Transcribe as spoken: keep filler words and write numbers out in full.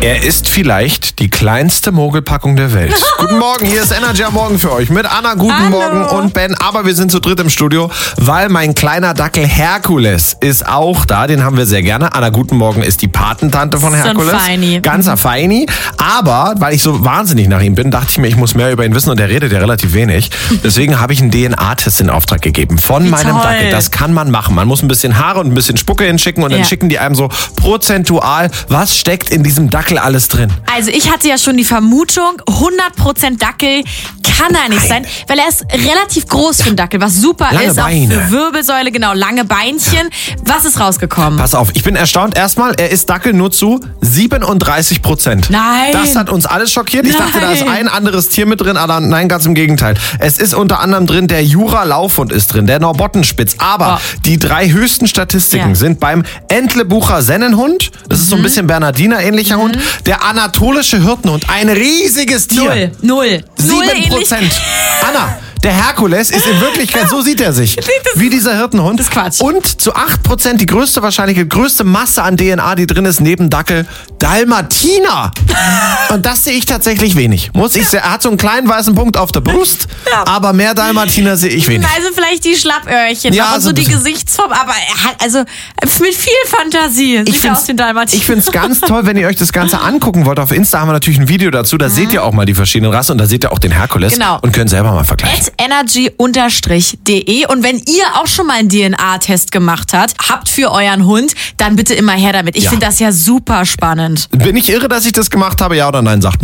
Er ist vielleicht die kleinste Mogelpackung der Welt. Guten Morgen, hier ist Energy am Morgen für euch mit Anna, guten Hallo. Morgen und Ben. Aber wir sind zu dritt im Studio, weil mein kleiner Dackel Herkules ist auch da. Den haben wir sehr gerne. Anna, guten Morgen ist die Patentante von Herkules. So ein Feini. Ganzer Feini. Aber, weil ich so wahnsinnig nach ihm bin, dachte ich mir, ich muss mehr über ihn wissen und er redet ja relativ wenig. Deswegen habe ich einen D N A-Test in Auftrag gegeben von Wie meinem toll. Dackel. Das kann man machen. Man muss ein bisschen Haare und ein bisschen Spucke hinschicken und dann Ja. schicken die einem so prozentual, was steckt in diesem Dackel alles drin. Also ich hatte ja schon die Vermutung, hundert Prozent Dackel kann er nicht Nein. sein, weil er ist relativ groß für einen Dackel, was super Lange ist, auch Beine. für Wirbelsäule, genau, lange Beinchen. Was ist rausgekommen? Pass auf, ich bin erstaunt. Erstmal, er ist Dackel nur zu siebenunddreißig Prozent. Nein. Das hat uns alles schockiert. Ich dachte, da ist Nein. ein anderes Tier mit drin, aber nein, ganz im Gegenteil. Es ist unter anderem drin, der Jura-Laufhund ist drin, der Norbottenspitz. Aber Oh. die drei höchsten Statistiken Ja. sind beim Entlebucher Sennenhund, das ist so ein bisschen Bernardiner-ähnlicher Hund, der anatolische Hirtenhund, ein riesiges Tier. Null, null. Null Sieben ähnlich. Prozent. Anna, der Herkules ist in Wirklichkeit, so sieht er sich, wie dieser Hirtenhund. Das ist Quatsch. Und zu acht Prozent die größte Wahrscheinlichkeit, größte Masse an D N A, die drin ist, neben Dackel, Dalmatiner. Und das sehe ich tatsächlich wenig. Muss ich sagen, er hat so einen kleinen weißen Punkt auf der Brust, Ja. aber mehr Dalmatiner sehe ich wenig. Also vielleicht die Schlappöhrchen Ja, noch und so so ein die bisschen. Gesichtsform, aber er hat also mit viel Fantasie Ich sieht er find's- aus den Dalmatiner. Ich finde es ganz toll, wenn ihr euch das Ganze angucken wollt. Auf Insta haben wir natürlich ein Video dazu. Da seht ihr auch mal die verschiedenen Rassen und da seht ihr auch den Herkules. Genau. Und könnt selber mal vergleichen. at energy Bindestrich de. Und wenn ihr auch schon mal einen D N A-Test gemacht habt, habt für euren Hund, dann bitte immer her damit. Ich Ja. finde das ja super spannend. Bin ich irre, dass ich das gemacht habe? Ja oder nein? Sagt mal.